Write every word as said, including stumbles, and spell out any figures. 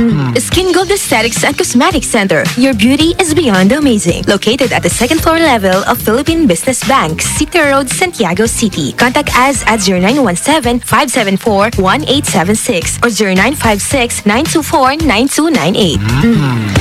Skin Gold Aesthetics and Cosmetic Center. Your beauty is beyond amazing. Located at the second floor level of Philippine Business Bank, City Road, Santiago City. Contact us at zero nine one seven, five seven four, one eight seven six or zero nine five six, nine two four, nine two nine eight.